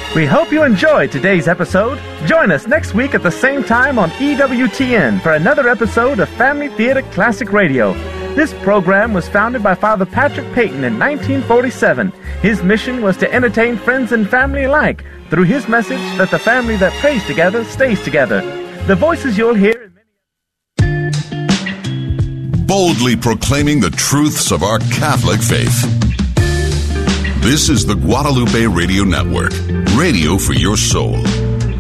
We hope you enjoyed today's episode. Join us next week at the same time on EWTN for another episode of Family Theater Classic Radio. This program was founded by Father Patrick Peyton in 1947. His mission was to entertain friends and family alike through his message that the family that prays together stays together. The voices you'll hear in boldly proclaiming the truths of our Catholic faith. This is the Guadalupe Radio Network, radio for your soul.